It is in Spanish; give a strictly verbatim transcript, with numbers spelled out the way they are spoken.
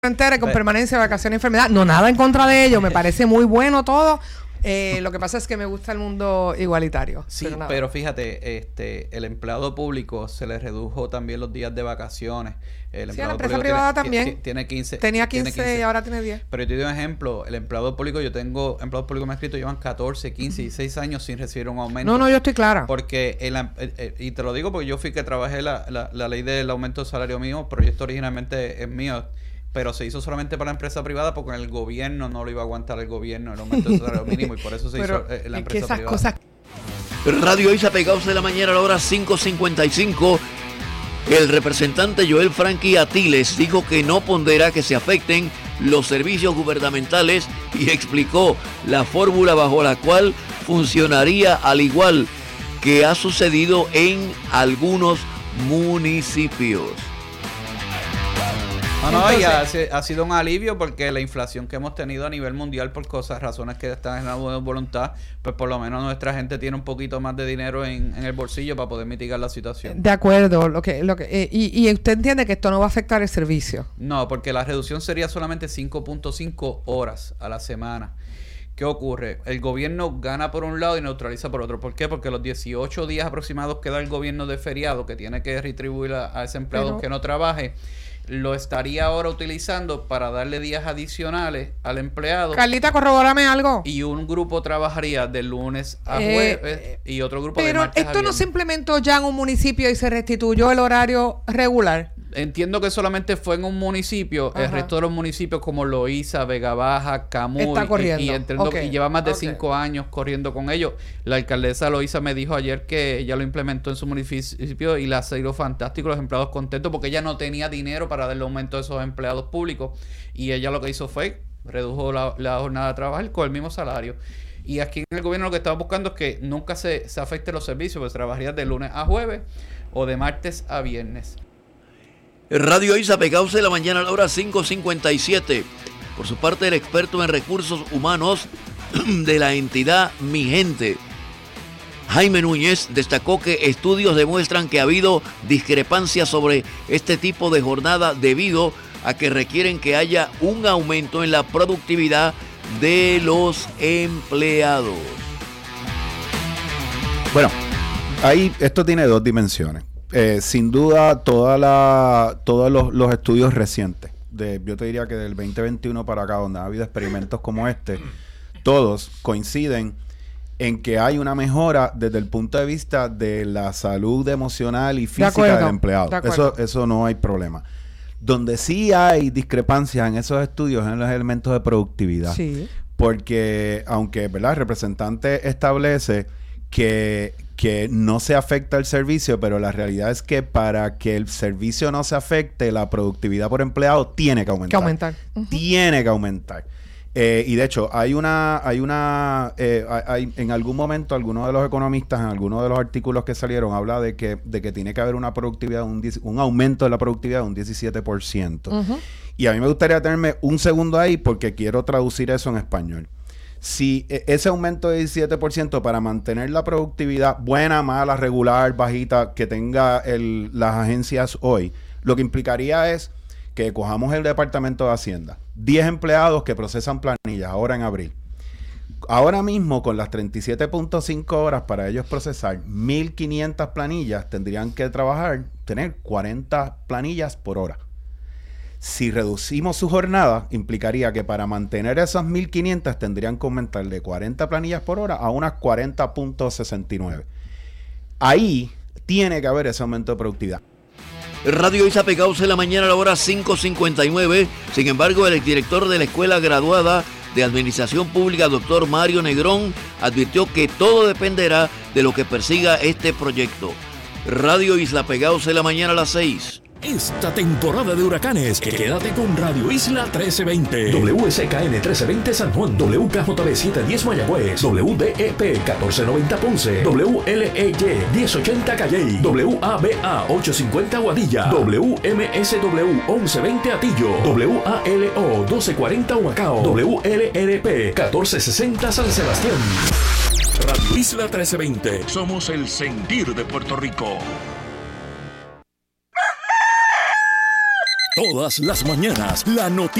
entera con permanencia, vacación, enfermedad. No, nada en contra de ello. Me parece muy bueno todo. Eh, lo que pasa es que me gusta el mundo igualitario. Sí, pero, pero fíjate, este, el empleado público se le redujo también los días de vacaciones. El sí, a la empleado empresa público privada tiene, también. Tiene quince. Tenía quince, tiene quince y ahora tiene diez. Pero yo te doy un ejemplo. El empleado público, yo tengo empleados públicos me han escrito, llevan catorce, quince, dieciséis años sin recibir un aumento. No, no, yo estoy clara. Porque, el, el, el, y te lo digo porque yo fui que trabajé la, la, la ley del aumento del salario mínimo. El proyecto originalmente es mío. Pero se hizo solamente para la empresa privada porque el gobierno no lo iba a aguantar el gobierno el aumento del salario mínimo y por eso se pero hizo eh, la es empresa que esas privada. Cosas... Radio Isa, pegados de la mañana a la hora cinco cincuenta y cinco. El representante Joel Frankie Atiles dijo que no pondera que se afecten los servicios gubernamentales y explicó la fórmula bajo la cual funcionaría al igual que ha sucedido en algunos municipios. No, no, Entonces, y ha, ha sido un alivio porque la inflación que hemos tenido a nivel mundial por cosas, razones que están en la buena voluntad, pues por lo menos nuestra gente tiene un poquito más de dinero en, en el bolsillo para poder mitigar la situación. De acuerdo, lo que, lo que, eh, y, y usted entiende que esto no va a afectar el servicio. No, porque la reducción sería solamente cinco punto cinco horas a la semana. ¿Qué ocurre? El gobierno gana por un lado y neutraliza por otro. ¿Por qué? Porque los dieciocho días aproximados que da el gobierno de feriado, que tiene que retribuir a, a ese empleado Pero... que no trabaje, lo estaría ahora utilizando para darle días adicionales al empleado. Carlita, corrobórame algo. Y un grupo trabajaría de lunes a jueves eh, y otro grupo de martes a viernes. Pero esto no se implementó ya en un municipio y se restituyó el horario regular. Entiendo que solamente fue en un municipio. Ajá. El resto de los municipios como Loíza, Vega Baja, Camuy Está corriendo. Y, y, entiendo, okay. y lleva más de okay. cinco años corriendo con ellos. La alcaldesa Loíza me dijo ayer que ella lo implementó en su municipio y le ha sido fantástico, los empleados contentos porque ella no tenía dinero para darle aumento a esos empleados públicos y ella lo que hizo fue redujo la, la jornada de trabajo con el mismo salario. Y aquí en el gobierno lo que estamos buscando es que nunca se, se afecten los servicios, pues trabajarías de lunes a jueves o de martes a viernes. Radio Isa, pegados de la mañana a la hora cinco cincuenta y siete. Por su parte, el experto en recursos humanos de la entidad Mi Gente, Jaime Núñez, destacó que estudios demuestran que ha habido discrepancias sobre este tipo de jornada debido a que requieren que haya un aumento en la productividad de los empleados. Bueno, ahí esto tiene dos dimensiones. Eh, sin duda, toda la, todos los, los estudios recientes, de, yo te diría que del veinte veintiuno para acá, donde ha habido experimentos como este, todos coinciden en que hay una mejora desde el punto de vista de la salud emocional y física de acuerdo, del empleado. De eso, eso no hay problema. Donde sí hay discrepancias en esos estudios es en los elementos de productividad. Sí. Porque, aunque, ¿verdad?, el representante establece que, que no se afecta el servicio, pero la realidad es que para que el servicio no se afecte, la productividad por empleado tiene que aumentar. Que aumentar. Uh-huh. Tiene que aumentar. Eh, y de hecho, hay una, hay una, eh, hay, en algún momento, algunos de los economistas, en algunos de los artículos que salieron, habla de que, de que tiene que haber una productividad, un, un aumento de la productividad de un diecisiete por ciento. Uh-huh. Y a mí me gustaría tenerme un segundo ahí porque quiero traducir eso en español. Si eh, ese aumento de diecisiete por ciento para mantener la productividad buena, mala, regular, bajita, que tenga el, las agencias hoy, lo que implicaría es que cojamos el Departamento de Hacienda, diez empleados que procesan planillas ahora en abril. Ahora mismo, con las treinta y siete punto cinco horas para ellos procesar mil quinientas planillas, tendrían que trabajar, tener cuarenta planillas por hora. Si reducimos su jornada, implicaría que para mantener esas mil quinientas tendrían que aumentar de cuarenta planillas por hora a unas cuarenta punto sesenta y nueve. Ahí tiene que haber ese aumento de productividad. Radio Isa, pegados en la mañana a la hora cinco cincuenta y nueve. Sin embargo, el exdirector de la Escuela Graduada de Administración Pública, doctor Mario Negrón, advirtió que todo dependerá de lo que persiga este proyecto. Radio Isla, pegados en la mañana a las seis. Esta temporada de huracanes, quédate con Radio Isla trece veinte. W S K N trece veinte San Juan, W K J B setecientos diez Mayagüez, W D E P catorce noventa Ponce, W L E Y diez ochenta Calley, W A B A ochocientos cincuenta Guadilla, W M S W once veinte Atillo, W A L O doce cuarenta Humacao, W L R P catorce sesenta San Sebastián. Radio Isla trece veinte. Somos el sentir de Puerto Rico. Todas las mañanas, la noticia.